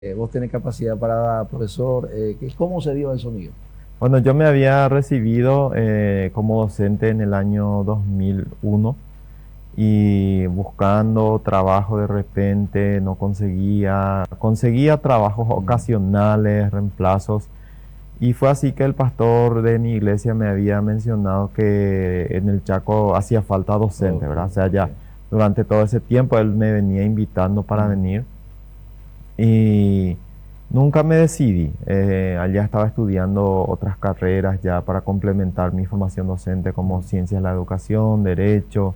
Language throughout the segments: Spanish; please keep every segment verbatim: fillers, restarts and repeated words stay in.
eh, vos tenés capacidad para dar, profesor. Eh, ¿qué- ¿cómo se dio eso, mío? Bueno, yo me había recibido eh, como docente en el año dos mil uno y buscando trabajo de repente no conseguía, conseguía trabajos Mm, ocasionales, reemplazos, y fue así que el pastor de mi iglesia me había mencionado que en el Chaco hacía falta docente, ok, ¿verdad? O sea, ok. ya durante todo ese tiempo él me venía invitando para Mm, venir. Y nunca me decidí. Eh, allá estaba estudiando otras carreras ya para complementar mi formación docente como mm, ciencias de la educación, derecho.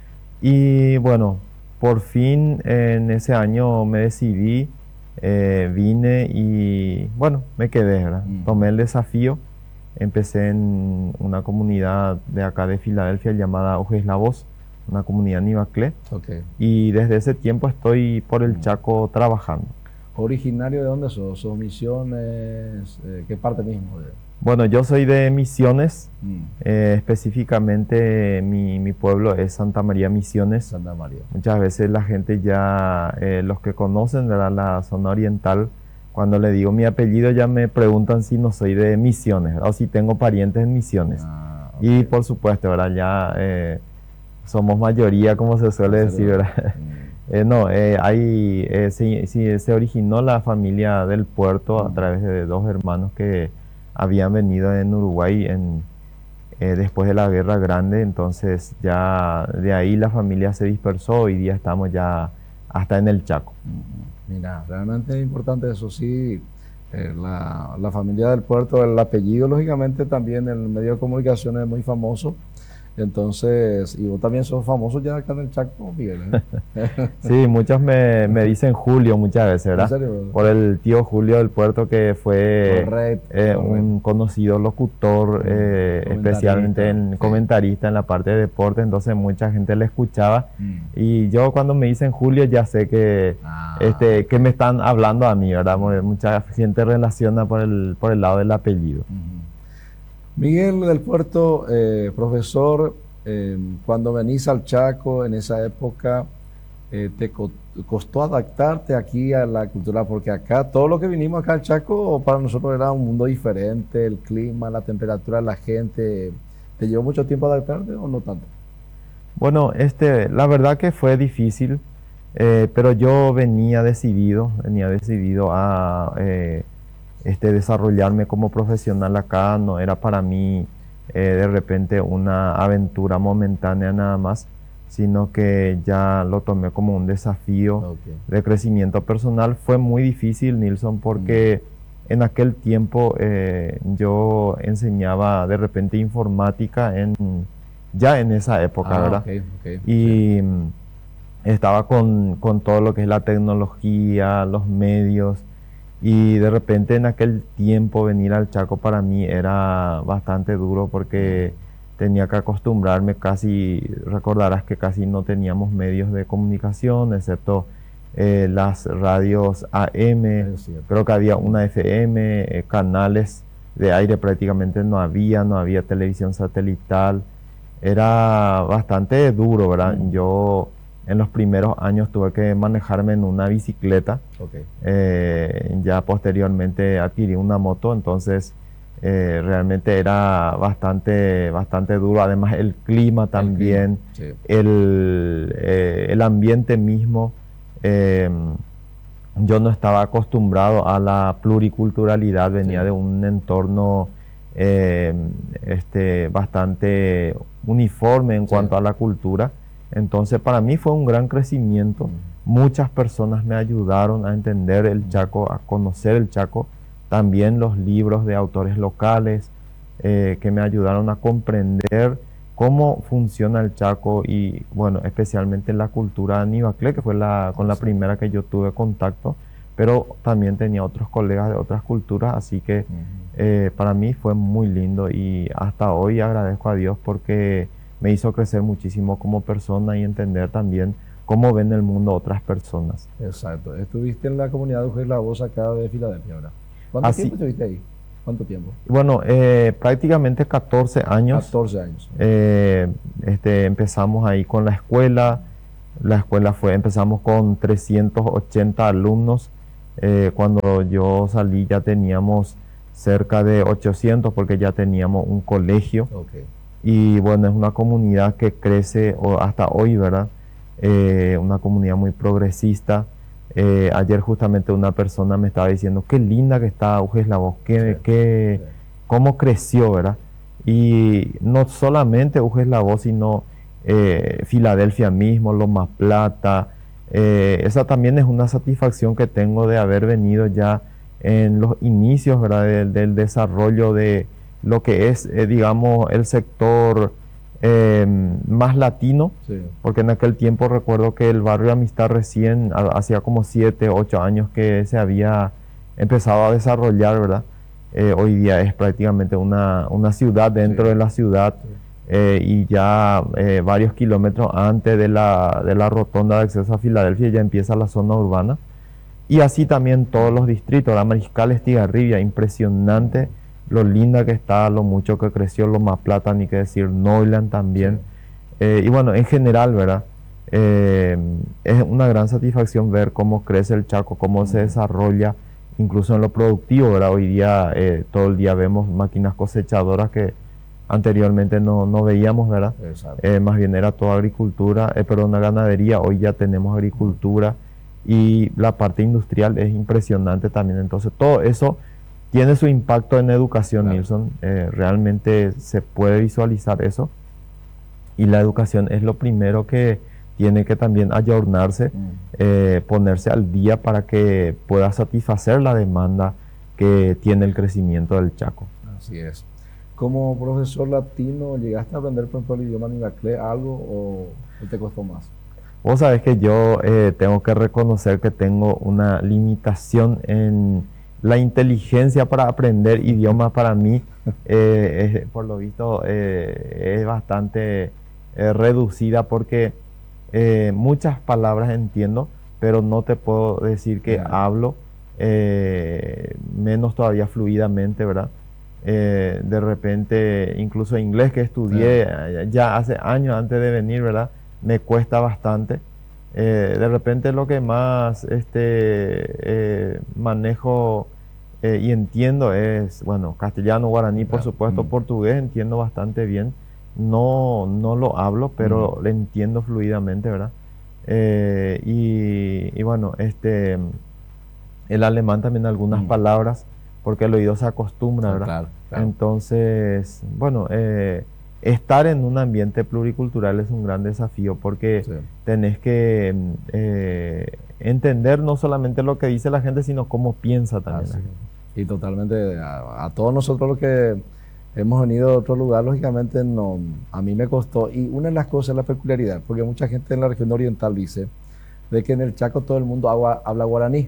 Y bueno, por fin en ese año me decidí, eh, vine y bueno, me quedé, ¿verdad? mm. Tomé el desafío. Empecé en una comunidad de acá de Filadelfia llamada Ojés La Voz, una comunidad Nivaclé. Ok. Y desde ese tiempo estoy por el Mm. Chaco trabajando. ¿Originario de dónde sos? ¿Sos Misiones? Eh, ¿qué parte mismo de? Bueno, yo soy de Misiones, Mm, eh, específicamente mi, mi pueblo es Santa María Misiones. Santa María. Muchas veces la gente ya, eh, los que conocen de la, la zona oriental, cuando le digo mi apellido ya me preguntan si no soy de Misiones, ¿verdad? O si tengo parientes en Misiones. Ah, ok. Y por supuesto, ¿verdad? Ya eh, somos mayoría, como se suele Hacer, decir, ¿verdad? ¿verdad? Mm, Eh, no, eh, hay, eh, sí, sí, se originó la familia del puerto a mm. través de dos hermanos que habían venido en Uruguay en, eh, después de la Guerra Grande. Entonces ya de ahí la familia se dispersó. Hoy día estamos ya hasta en el Chaco. Mm, Mira, realmente es importante eso, sí. Eh, la, la familia del puerto, el apellido, lógicamente, también en el medio de comunicación es muy famoso. Entonces, y vos también sos famoso ya acá en el Chaco, Miguel, ¿eh? Sí, muchos me, me dicen Julio muchas veces, En ¿verdad? serio, Por el tío Julio del Puerto, que fue correcto, eh, correcto. un conocido locutor, Mm, eh, especialmente comentarista, en sí. comentarista en la parte de deporte. Entonces mucha gente le escuchaba. Mm. Y yo cuando me dicen Julio ya sé que, Ah, este, ok. que me están hablando a mí, ¿verdad? Porque Mm, mucha gente relaciona por el, por el lado del apellido. ujú. Miguel del Puerto, eh, profesor, eh, cuando venís al Chaco en esa época, eh, ¿te co- costó adaptarte aquí a la cultura? Porque acá, todo lo que vinimos acá al Chaco, para nosotros era un mundo diferente, el clima, la temperatura, la gente. ¿Te llevó mucho tiempo adaptarte o no tanto? Bueno, este, la verdad que fue difícil, eh, pero yo venía decidido, venía decidido a eh, este, desarrollarme como profesional acá. No era para mí eh, de repente una aventura momentánea nada más, sino que ya lo tomé como un desafío Ok. de crecimiento personal. Fue muy difícil, Nilsson, Mm. porque en aquel tiempo eh, yo enseñaba de repente informática en, ya en esa época, Ah, ¿verdad? ok, ok, sí. Y mm, estaba con, con todo lo que es la tecnología, los medios, y de repente en aquel tiempo venir al Chaco para mí era bastante duro Mm, porque tenía que acostumbrarme. Casi, recordarás que casi no teníamos medios de comunicación, excepto eh, las radios A M, es cierto. creo que había Mm, una F M, eh, canales de aire prácticamente no había, no había televisión satelital. Era bastante duro, ¿verdad? mm, Yo en los primeros años tuve que manejarme en una bicicleta. ok. Eh, ya posteriormente adquirí una moto. Entonces eh, realmente era bastante, bastante duro. Además el clima El clima, también, sí. el, eh, el ambiente mismo. eh, yo no estaba acostumbrado a la pluriculturalidad, Sí. venía de un entorno eh, este, bastante uniforme en Sí. cuanto a la cultura. Entonces para mí fue un gran crecimiento. Mm, Muchas personas me ayudaron a entender el mm, Chaco, a conocer el Chaco. También los libros de autores locales eh, que me ayudaron a comprender cómo funciona el Chaco y, bueno, especialmente la cultura Nivaclé, que fue la, con la exacto. primera que yo tuve contacto, pero también tenía otros colegas de otras culturas. Así que Ujú. eh, para mí fue muy lindo y hasta hoy agradezco a Dios porque me hizo crecer muchísimo como persona y entender también cómo ven el mundo otras personas. Exacto. Estuviste en la comunidad de Ujés La Voz acá de Filadelfia, ¿verdad? ¿Cuánto tiempo Así, estuviste ahí? ¿Cuánto tiempo? bueno, eh, prácticamente catorce años. catorce años. eh, este, empezamos ahí con la escuela. La escuela fue, empezamos con trescientos ochenta alumnos Eh, cuando yo salí ya teníamos cerca de ochocientos porque ya teníamos un colegio. Okay. Y bueno, es una comunidad que crece o hasta hoy, ¿verdad? Eh, una comunidad muy progresista. Eh, ayer justamente una persona me estaba diciendo, qué linda que está Ugeslavoz, qué, Sí, qué, sí. cómo creció, ¿verdad? Y no solamente Ugeslavoz, sino eh, Filadelfia mismo, Loma Plata. Eh, esa también es una satisfacción que tengo de haber venido ya en los inicios, ¿verdad? Del, del desarrollo de lo que es, eh, digamos, el sector eh, más latino, Sí. porque en aquel tiempo recuerdo que el barrio Amistad recién, ha- hacía como siete, ocho años que se había empezado a desarrollar, ¿verdad? Eh, hoy día es prácticamente una, una ciudad dentro Sí. de la ciudad, Sí. eh, y ya eh, varios kilómetros antes de la, de la rotonda de acceso a Filadelfia ya empieza la zona urbana. Y así también todos los distritos, la Mariscal Estigarribia, impresionante lo linda que está, lo mucho que creció, Loma Plata, ni que decir, Neuland Sí. también. Eh, y bueno, en general, ¿verdad? Eh, es una gran satisfacción ver cómo crece el Chaco, cómo se Ujú. desarrolla, incluso en lo productivo, ¿verdad? Hoy día, eh, todo el día vemos máquinas cosechadoras que anteriormente no, no veíamos, ¿verdad? Exacto. Eh, más bien era toda agricultura, eh, perdón, una ganadería, hoy ya tenemos agricultura y la parte industrial es impresionante también. Entonces, todo eso tiene su impacto en educación, Claro. Nilsson. Eh, realmente se puede visualizar eso. Y la educación es lo primero que tiene que también ayornarse, Mm. eh, ponerse al día para que pueda satisfacer la demanda que tiene el crecimiento del Chaco. Así es. Como profesor latino, ¿llegaste a aprender, por ejemplo, el idioma Nivaclé algo o o te costó más? Vos sabés que yo eh, tengo que reconocer que tengo una limitación en la inteligencia para aprender idiomas. Para mí, eh, es- por lo visto, eh, es bastante eh, reducida porque eh, muchas palabras entiendo, pero no te puedo decir que Ya. hablo, eh, menos todavía fluidamente, ¿verdad? Eh, de repente, incluso inglés que estudié eh, ya hace años antes de venir, ¿verdad? Me cuesta bastante. Eh, de repente lo que más este, eh, manejo eh, y entiendo es, bueno, castellano, guaraní, por Ya. supuesto, Mm. portugués entiendo bastante bien. No, no lo hablo, pero Mm. lo entiendo fluidamente, ¿verdad? Eh, y, y bueno, este, el alemán también algunas Mm. palabras, porque el oído se acostumbra, Ah, ¿verdad? claro, claro. Entonces, bueno, eh, estar en un ambiente pluricultural es un gran desafío porque Sí. tenés que mm, eh, entender no solamente lo que dice la gente, sino cómo piensa también la Así gente. es. Y totalmente, a, a todos nosotros los que hemos venido de otro lugar, lógicamente no, a mí me costó. Y una de las cosas es la peculiaridad, porque mucha gente en la región oriental dice de que en el Chaco todo el mundo habla, habla guaraní.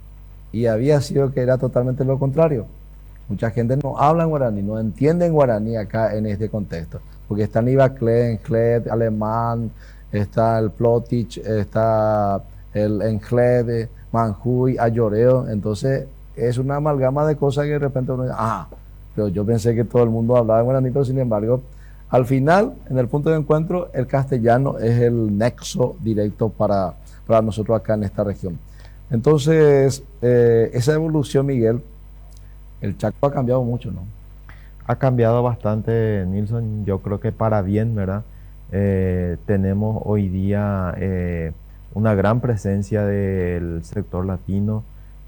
Y había sido que era totalmente lo contrario. Mucha gente no habla guaraní, no entiende guaraní acá en este contexto. Porque está el Nivaclé, Encled, alemán, está el Plotich, está el Encled, Manjuy, Ayoreo. Entonces es una amalgama de cosas que de repente uno dice, ah, pero yo pensé que todo el mundo hablaba guaraní, pero sin embargo, al final, en el punto de encuentro, el castellano es el nexo directo para, para nosotros acá en esta región. Entonces, eh, esa evolución, Miguel, el Chaco ha cambiado mucho, ¿no? Ha cambiado bastante, Nilsson, yo creo que para bien, ¿verdad? Eh, tenemos hoy día eh, una gran presencia del sector latino,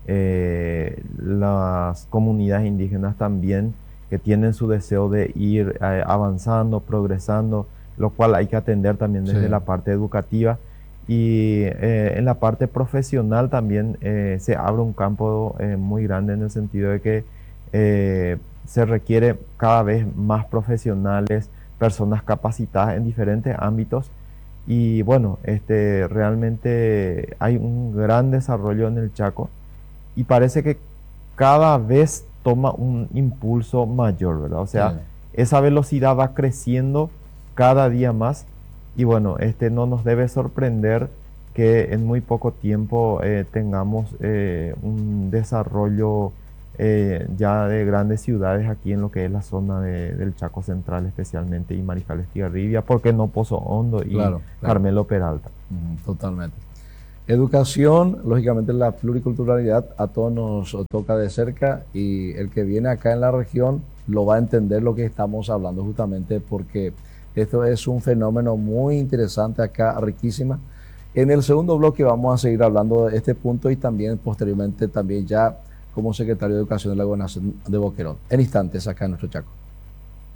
eh, las comunidades indígenas también, que tienen su deseo de ir eh, avanzando, progresando, lo cual hay que atender también desde Sí. la parte educativa. Y eh, en la parte profesional también eh, se abre un campo eh, muy grande en el sentido de que eh, se requiere cada vez más profesionales, personas capacitadas en diferentes ámbitos. Y bueno, este, realmente hay un gran desarrollo en el Chaco y parece que cada vez toma un impulso mayor, ¿verdad? O Sí. sea, esa velocidad va creciendo cada día más y bueno, este no nos debe sorprender que en muy poco tiempo eh, tengamos eh, un desarrollo eh, ya de grandes ciudades aquí en lo que es la zona de- del Chaco Central especialmente y Mariscal Estigarribia, ¿por qué no Pozo Hondo y Claro, claro. Carmelo Peralta? Ujú, totalmente. Educación, lógicamente la pluriculturalidad a todos nos toca de cerca y el que viene acá en la región lo va a entender lo que estamos hablando justamente porque esto es un fenómeno muy interesante acá, riquísima. En el segundo bloque vamos a seguir hablando de este punto y también posteriormente también ya como secretario de Educación de la Gobernación de Boquerón. En instantes acá en nuestro Chaco.